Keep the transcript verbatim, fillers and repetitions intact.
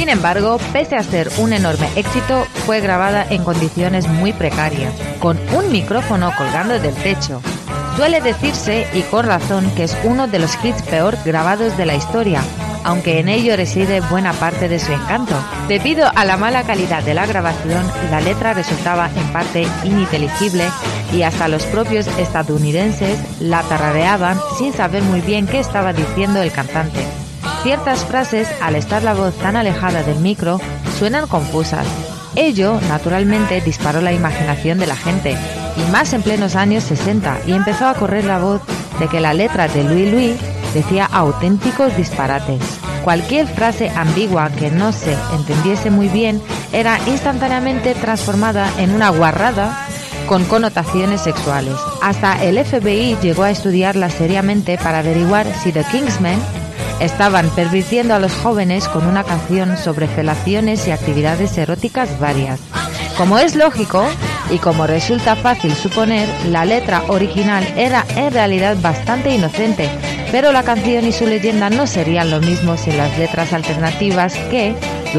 Sin embargo, pese a ser un enorme éxito, fue grabada en condiciones muy precarias, con un micrófono colgando del techo. Suele decirse, y con razón, que es uno de los hits peor grabados de la historia, aunque en ello reside buena parte de su encanto. Debido a la mala calidad de la grabación, la letra resultaba en parte ininteligible y hasta los propios estadounidenses la tarareaban sin saber muy bien qué estaba diciendo el cantante. Ciertas frases, al estar la voz tan alejada del micro, suenan confusas. Ello, naturalmente, disparó la imaginación de la gente, y más en plenos años sesenta, y empezó a correr la voz de que la letra de Louie Louie decía auténticos disparates. Cualquier frase ambigua que no se entendiese muy bien era instantáneamente transformada en una guarrada con connotaciones sexuales. Hasta el F B I llegó a estudiarla seriamente para averiguar si The Kingsmen estaban pervirtiendo a los jóvenes con una canción sobre felaciones y actividades eróticas varias. Como es lógico, y como resulta fácil suponer, la letra original era en realidad bastante inocente, pero la canción y su leyenda no serían lo mismo sin las letras alternativas que,